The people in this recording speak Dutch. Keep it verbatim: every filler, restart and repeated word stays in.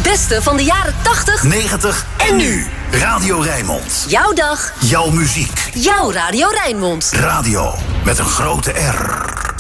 beste van de jaren tachtig, negentig en nu. Radio Rijnmond. Jouw dag. Jouw muziek. Jouw Radio Rijnmond. Radio met een grote R.